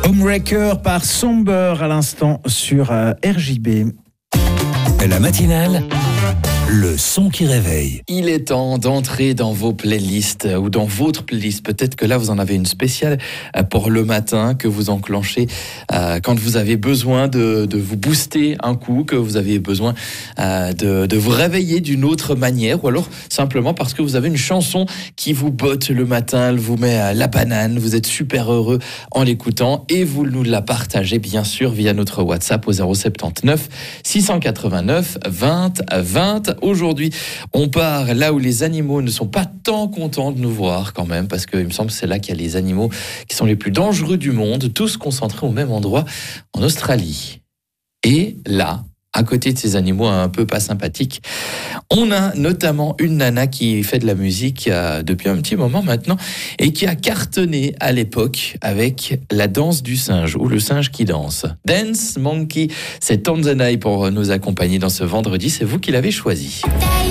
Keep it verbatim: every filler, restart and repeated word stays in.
Homewrecker par Somber à l'instant sur euh, R J B. La matinale, le son qui réveille. Il est temps d'entrer dans vos playlists ou dans votre playlist. Peut-être que là, vous en avez une spéciale pour le matin que vous enclenchez euh, quand vous avez besoin de, de vous booster un coup, que vous avez besoin euh, de, de vous réveiller d'une autre manière, ou alors simplement parce que vous avez une chanson qui vous botte le matin, elle vous met à la banane, vous êtes super heureux en l'écoutant et vous nous la partagez bien sûr via notre WhatsApp au zéro sept neuf six cent quatre-vingt-neuf vingt vingt. Aujourd'hui, on part là où les animaux ne sont pas tant contents de nous voir quand même, parce qu'il me semble que c'est là qu'il y a les animaux qui sont les plus dangereux du monde, tous concentrés au même endroit, en Australie. Et là, à côté de ces animaux un peu pas sympathiques, on a notamment une nana qui fait de la musique euh, depuis un petit moment maintenant et qui a cartonné à l'époque avec la danse du singe ou le singe qui danse. Dance Monkey, c'est Tanzanite pour nous accompagner dans ce vendredi, c'est vous qui l'avez choisi.